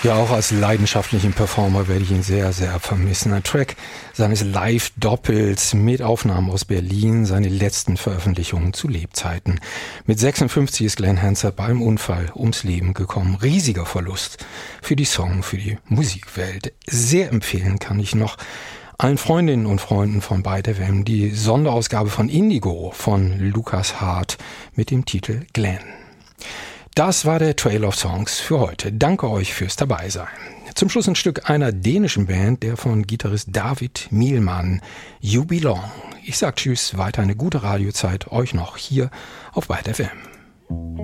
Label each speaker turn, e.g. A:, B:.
A: Ja, auch als leidenschaftlichen Performer werde ich ihn sehr, sehr vermissen. Ein Track seines Live-Doppels mit Aufnahmen aus Berlin, seine letzten Veröffentlichungen zu Lebzeiten. Mit 56 ist Glenn Hansard beim Unfall ums Leben gekommen. Riesiger Verlust für die für die Musikwelt. Sehr empfehlen kann ich noch allen Freundinnen und Freunden von Byte FM die Sonderausgabe von Indigo von Lukas Hart mit dem Titel Glenn. Das war der Trail of Songs für heute. Danke euch fürs Dabeisein. Zum Schluss ein Stück einer dänischen Band, der von Gitarrist David Mielmann, You Belong. Ich sag Tschüss, weiter eine gute Radiozeit euch noch hier auf Byte FM.